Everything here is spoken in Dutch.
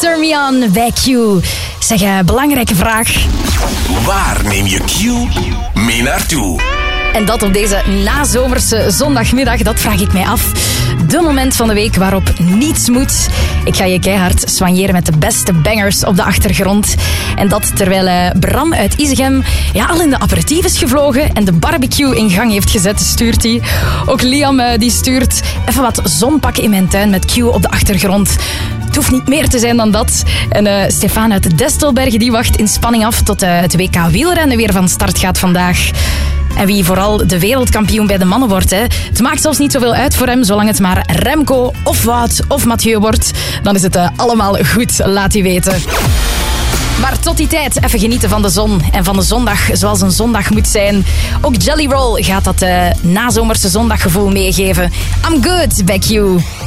Turn Me On bij Q. Zeg, belangrijke vraag. Waar neem je Q mee naartoe? En dat op deze nazomerse zondagmiddag, dat vraag ik mij af. De moment van de week waarop niets moet. Ik ga je keihard soigneren met de beste bangers op de achtergrond. En dat terwijl Bram uit Isegem al in de aperitief is gevlogen en de barbecue in gang heeft gezet, stuurt hij. Ook Liam die stuurt even wat zonpakken in mijn tuin met Q op de achtergrond. Het hoeft niet meer te zijn dan dat. En Stefan uit de Destelbergen die wacht in spanning af tot het WK wielrennen weer van start gaat vandaag. En wie vooral de wereldkampioen bij de mannen wordt, hè. Het maakt zelfs niet zoveel uit voor hem, zolang het maar Remco of Wout of Mathieu wordt. Dan is het allemaal goed, laat hij weten. Maar tot die tijd even genieten van de zon en van de zondag zoals een zondag moet zijn. Ook Jelly Roll gaat dat nazomerse zondaggevoel meegeven. I'm good, back you.